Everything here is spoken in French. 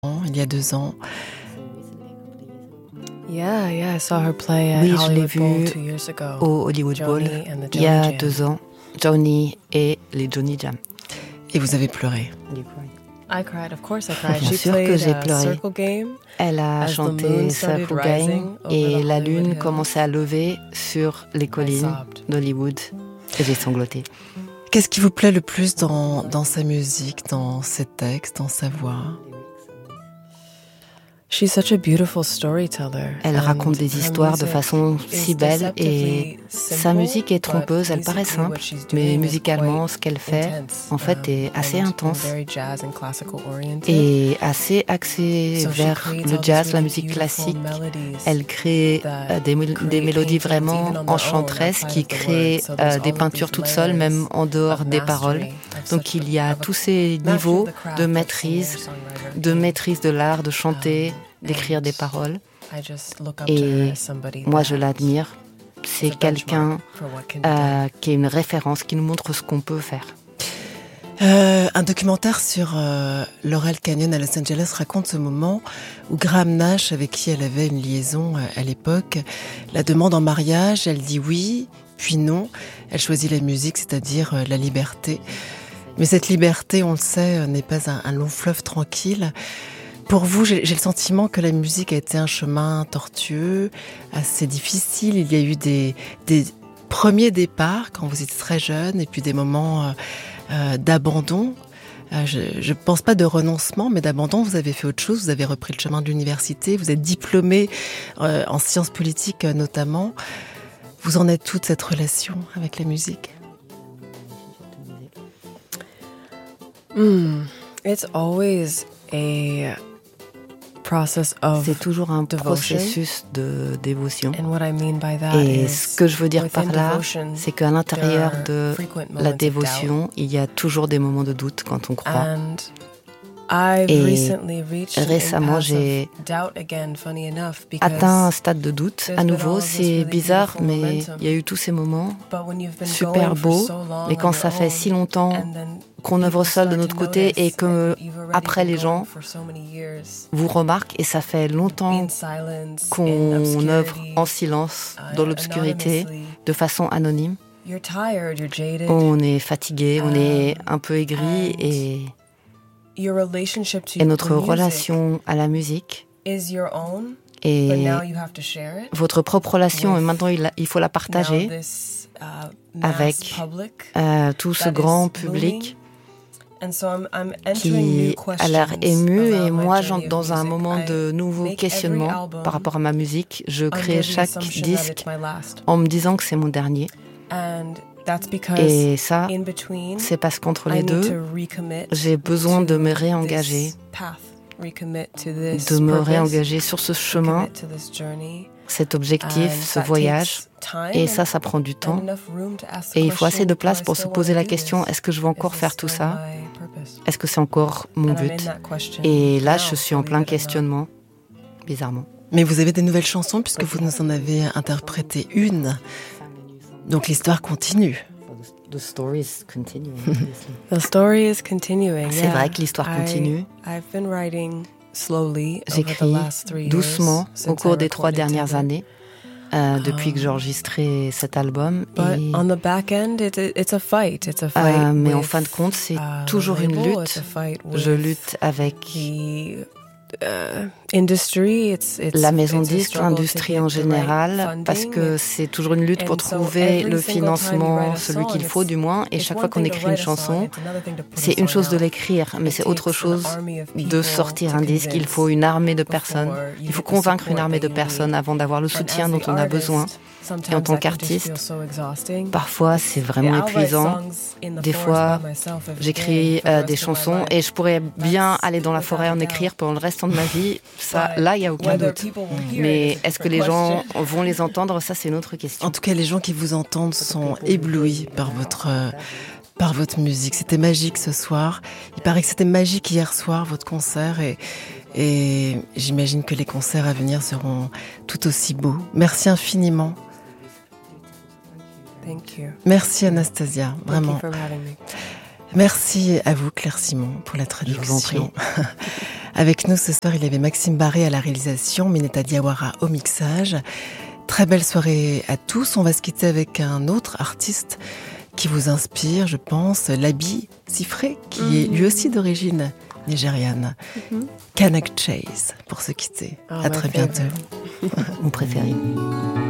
il y a 2 ans. Yeah, I saw her play at Oui, je l'ai Hollywood Bowl vue 2 years ago. au Hollywood Bowl Joni and the il y a Joni Jam. 2 ans. Johnny et les Johnny Jam. Et vous avez pleuré. I cried, of course I cried. Bien She sûr que played j'ai a pleuré. circle game. Elle a As the chanté moon started Circle rising Game over et the la Hollywood lune Hills. commençait à lever sur les collines sobbed. d'Hollywood et j'ai sangloté. Qu'est-ce qui vous plaît le plus dans sa musique, dans ses textes, dans sa voix? She's such a beautiful storyteller. Elle and raconte des her histoires de music façon is si belle deceptively et sa simple, musique est but trompeuse, elle paraît musically what simple, she's mais doing is musicalement quite ce qu'elle fait intense, en fait est assez and intense very jazz and classical oriented. et assez axée So she vers creates le all these jazz, la really musique beautiful classique. melodies Elle crée that des create mélodies paintings vraiment even on their own, enchanteresses outside qui of the créent words. So there's all des of peintures these toutes seules, layers même en dehors of des mastery, paroles. of Donc such il y a a tous ces mastery of niveaux the craft de of maîtrise, singer-songwriter de king. maîtrise de l'art, de chanter, d'écrire and des paroles. I just look up to her Et as somebody moi that je l'admire. C'est is a quelqu'un benchmark for what can be done. qui est une référence, qui nous montre ce qu'on peut faire. Un documentaire sur Laurel Canyon à Los Angeles raconte ce moment où Graham Nash, avec qui elle avait une liaison à l'époque, la demande en mariage. Elle dit oui, puis non. Elle choisit la musique, c'est-à-dire la liberté. Mais cette liberté, on le sait, n'est pas un long fleuve tranquille. Pour vous, j'ai le sentiment que la musique a été un chemin tortueux, assez difficile. Il y a eu des premiers départs quand vous étiez très jeune et puis des moments d'abandon. Je pense pas de renoncement, mais d'abandon. Vous avez fait autre chose, vous avez repris le chemin de l'université, vous êtes diplômé en sciences politiques notamment. Vous en êtes toute cette relation avec la musique? It's always a process of C'est toujours un devotion. processus de dévotion. And what I mean by that Et is ce que je veux dire par within là, devotion, c'est qu'à l'intérieur there de are frequent moments la of dévotion, il y a toujours des moments de doute quand on doubt. croit. And I've Et recently reached an récemment, impasse j'ai of doubt again, funny enough, because atteint un stade de doute. there's À been nouveau, all this c'est really bizarre, beautiful mais momentum. il y a eu tous ces moments but when you've been super going for beaux. so long Mais on quand your ça fait own, si longtemps and then qu'on œuvre people seul de start notre to côté notice, et que and you've already après been les gens going for so many years vous remarquent, et ça fait longtemps in silence, in qu'on œuvre obscurity, en silence, dans l'obscurité, anonymously. de façon anonyme. You're tired, you're jaded. On est fatigué, on est un peu aigri, et Your relationship to notre the music relation à la musique is your own, but et now you have to share it. votre propre relation, et with maintenant il faut la partager now this, mass avec public tout ce that grand is public booming. And so I'm entering new qui a l'air questions ému, et around my moi journey j'entre of dans un music. moment de I nouveau make questionnement every album par rapport à ma musique. Je under crée the chaque assumption that disque it's my last. en me disant que c'est mon dernier, And that's because et ça in between c'est parce qu'entre I les need deux to recommit j'ai besoin de me to réengager, this path, recommit to this de me purpose, réengager sur ce chemin, recommit to this journey. cet objectif, And ce that voyage. takes time Et ça and prend du temps. enough room to ask the Et il faut assez de question, place do I pour se still poser wanna la do question, this? est-ce que je veux encore Is faire this tout still ça? my purpose? Est-ce que c'est encore mon And I'm but? in that question Et là, now, je suis en believe plein it or not. questionnement, bizarrement. Mais vous avez des nouvelles chansons puisque vous nous en avez interprété une. Donc l'histoire continue. The story is continuing. The story is continuing. C'est yeah. vrai que l'histoire continue. I've been writing slowly over the J'écris last 3 years doucement au since cours I des 3 recorded dernières Tether. années, depuis que j'ai enregistré cet album. But Et, on the back end, it's a fight. It's a fight. mais en with, fin de compte, c'est uh, toujours une label. lutte. It's a fight Je with lutte avec the industry. It's la maison it's a disque, struggle to l'industrie get en the right général, funding. parce que c'est toujours une lutte pour And so trouver every le single time you financement, write a celui song, qu'il faut du moins. Et it's chaque one fois qu'on thing to écrit une write a song, chanson, it's another thing to put a c'est une song chose de out. l'écrire, mais It c'est autre takes an chose army of de people sortir to un disque. Il convince faut une armée de before personnes. you Il get faut the convaincre une support armée de that you personnes need. avant d'avoir le And soutien as dont the on a artist, besoin. sometimes Et en tant that can just feel qu'artiste, so exhausting. parfois c'est vraiment Yeah, I'll write épuisant. songs in the Des forest fois, by myself every j'écris day for the rest des of my chansons life. et je pourrais bien That's aller dans la forêt en without a écrire doubt. pendant le restant de ma vie. Ça, But là, il n'y a aucun whether doute. people will hear Mais it is a est-ce que different les gens question. vont les entendre? Ça, c'est une autre question. En tout cas, les gens qui vous entendent sont éblouis par votre musique. C'était magique ce soir. Il paraît que c'était magique hier soir, votre concert. Et j'imagine que les concerts à venir seront tout aussi beaux. Merci infiniment. Thank you. Merci Anastasia, vraiment. Thank you for having me. Merci à vous Claire Simon pour la Je vous en prie. traduction. Avec nous ce soir, il y avait Maxime Barré à la réalisation, Minetta Diawara au mixage. Très belle soirée à tous. On va se quitter avec un autre artiste qui vous inspire, je pense, Labi Siffré, qui est lui aussi d'origine nigériane. Cannock Chase, pour se quitter. À très bientôt. Mon préféré.